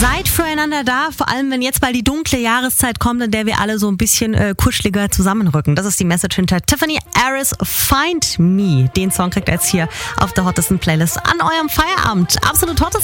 Seid füreinander da, vor allem wenn jetzt bald die dunkle Jahreszeit kommt, in der wir alle so ein bisschen kuscheliger zusammenrücken. Das ist die Message hinter Tiffany Harris, Find Me. Den Song kriegt ihr jetzt hier auf der hottesten Playlist an eurem Feierabend. Absolut hottest.